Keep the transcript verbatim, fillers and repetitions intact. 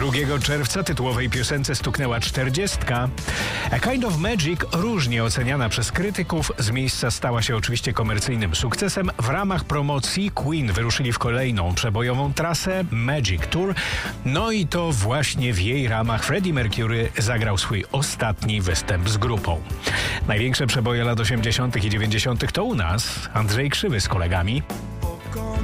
drugiego czerwca tytułowej piosence stuknęła czterdziestka. A Kind of Magic, różnie oceniana przez krytyków, z miejsca stała się oczywiście komercyjnym sukcesem. W ramach promocji Queen wyruszyli w kolejną przebojową trasę Magic Tour. No i to właśnie w jej ramach Freddie Mercury zagrał swój ostatni występ z grupą. Największe przeboje lat osiemdziesiątych i dziewięćdziesiątych to u nas Andrzej Krzywy z kolegami.